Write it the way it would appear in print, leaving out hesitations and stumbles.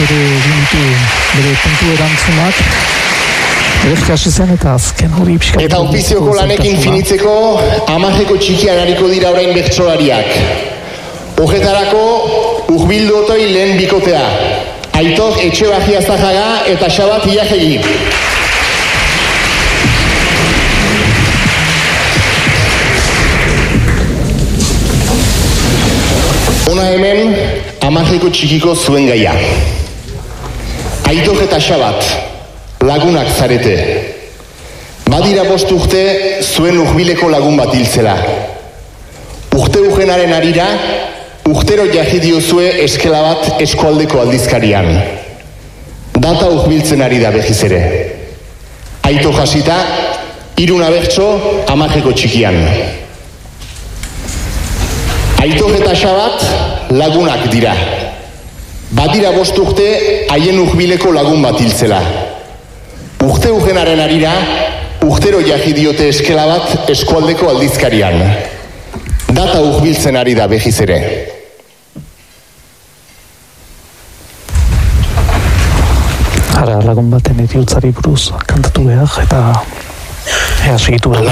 ere egin bere puntu erantzunak. Erazki hasi zen eta azken hori pixka... Eta ofizioko lanekin finitzeko amajeko txikian hariko dira orain bertsolariak. Horretarako urbildu otoi lehen bikotea. Aitor Etxebarri Aztarraga eta Xabat Iajegi. Ona hemen amajeko txikiko zuen gaia. Aitor eta Xabat, lagunak zarete. Badira 5 urte zuen urbileko lagun bat hiltzela. Urte urrenaren arira, urtero jarri diozue eskela bat eskualdeko aldizkarian. Data urbiltzen ari da behiz ere. Aito jasita, 3 abertso amajeko txikian. Aitor eta Xabat lagunak dira. Badira 5 urte haien urbileko lagun bat hiltzela. Urte urrenaren arira, urtero jarri diote eskela bat eskualdeko aldizkarian. Data urbiltzen ari da behiz ere. Ara, lagun baten eriotzari buruz kantatu behar eta segitu behar.